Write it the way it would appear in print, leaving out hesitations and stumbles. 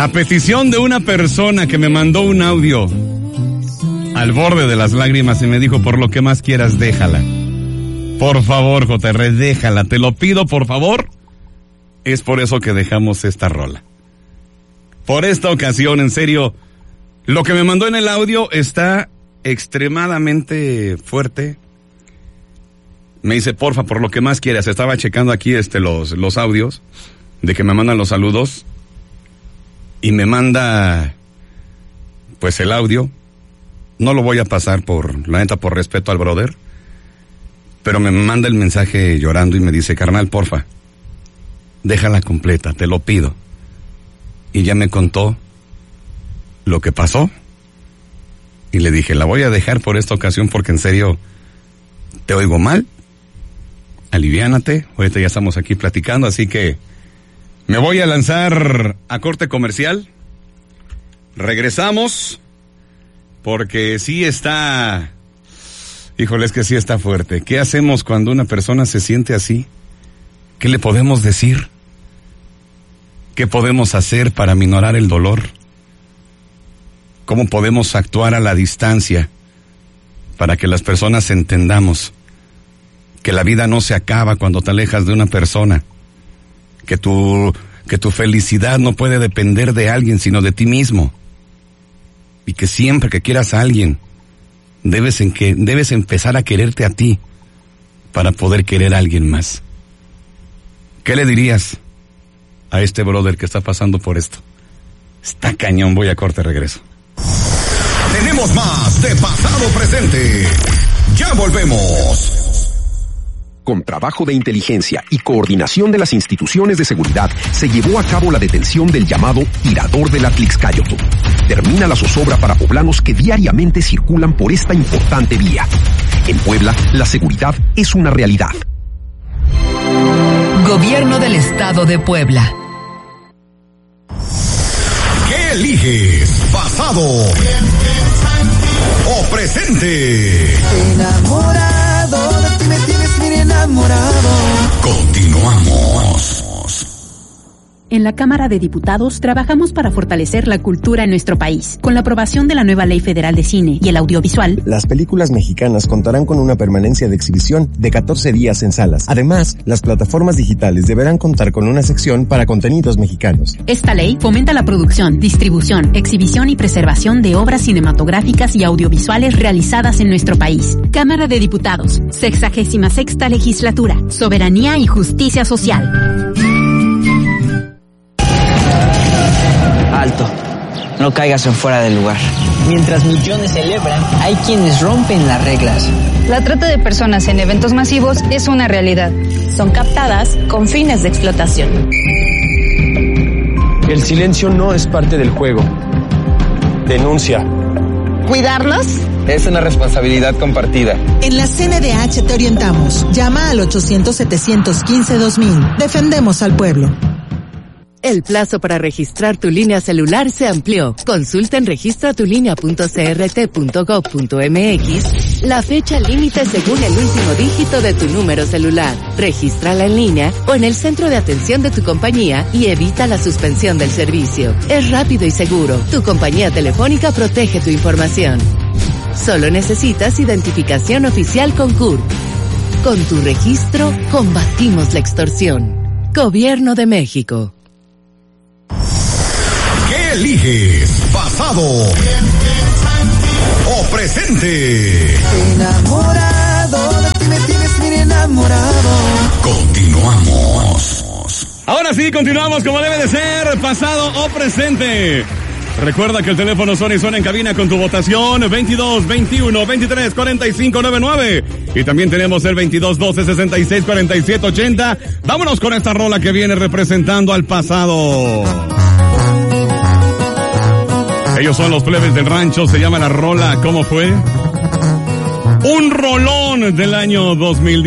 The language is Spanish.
A petición de una persona que me mandó un audio al borde de las lágrimas y me dijo, por lo que más quieras, déjala. Por favor, JR, déjala, te lo pido, por favor. Es por eso que dejamos esta rola. Por esta ocasión, en serio, lo que me mandó en el audio está extremadamente fuerte. Me dice, porfa, por lo que más quieras. Estaba checando aquí los audios de que me mandan los saludos. Y me manda, pues, el audio. No lo voy a pasar la neta, por respeto al brother. Pero me manda el mensaje llorando y me dice, carnal, porfa, déjala completa, te lo pido. Y ya me contó lo que pasó. Y le dije, la voy a dejar por esta ocasión porque en serio te oigo mal. Aliviánate, ahorita ya estamos aquí platicando, así que me voy a lanzar a corte comercial. Regresamos porque sí está... Híjole, es que sí está fuerte. ¿Qué hacemos cuando una persona se siente así? ¿Qué le podemos decir? ¿Qué podemos hacer para minorar el dolor? ¿Cómo podemos actuar a la distancia para que las personas entendamos que la vida no se acaba cuando te alejas de una persona? Que tu felicidad no puede depender de alguien, sino de ti mismo. Y que siempre que quieras a alguien, debes empezar a quererte a ti para poder querer a alguien más. ¿Qué le dirías a este brother que está pasando por esto? Está cañón, voy a corte, regreso. Tenemos más de Pasado Presente. Ya volvemos. Con trabajo de inteligencia y coordinación de las instituciones de seguridad, se llevó a cabo la detención del llamado tirador de la Atlixcáyotl. Termina la zozobra para poblanos que diariamente circulan por esta importante vía. En Puebla, la seguridad es una realidad. Gobierno del Estado de Puebla. ¿Qué eliges? ¿Pasado o presente? Enamorado de ti me tienes bien enamorado. Continuamos. En la Cámara de Diputados trabajamos para fortalecer la cultura en nuestro país. Con la aprobación de la nueva Ley Federal de Cine y el Audiovisual, las películas mexicanas contarán con una permanencia de exhibición de 14 días en salas. Además, las plataformas digitales deberán contar con una sección para contenidos mexicanos. Esta ley fomenta la producción, distribución, exhibición y preservación de obras cinematográficas y audiovisuales realizadas en nuestro país. Cámara de Diputados, 66ª Legislatura, Soberanía y Justicia Social. Alto, no caigas en fuera del lugar. Mientras millones celebran, hay quienes rompen las reglas. La trata de personas en eventos masivos es una realidad. Son captadas con fines de explotación. El silencio no es parte del juego. Denuncia. ¿Cuidarlos? Es una responsabilidad compartida. En la CNDH te orientamos. Llama al 800-715-2000. Defendemos al pueblo. El plazo para registrar tu línea celular se amplió. Consulta en registratulinea.crt.gov.mx la fecha límite según el último dígito de tu número celular. Regístrala en línea o en el centro de atención de tu compañía y evita la suspensión del servicio. Es rápido y seguro. Tu compañía telefónica protege tu información. Solo necesitas identificación oficial con CURP. Con tu registro, combatimos la extorsión. Gobierno de México. ¿Qué eliges? ¿Pasado o presente? Enamorado de ti me tienes bien enamorado. Continuamos. Ahora sí, continuamos como debe de ser, pasado o presente. Recuerda que el teléfono suena y suena en cabina con tu votación 22 21 23 45 99 y también tenemos el 22 12 66 47 80. Vámonos con esta rola que viene representando al pasado. Ellos son los Plebes del Rancho, se llama la rola ¿Cómo fue? Un rolón del año 2010.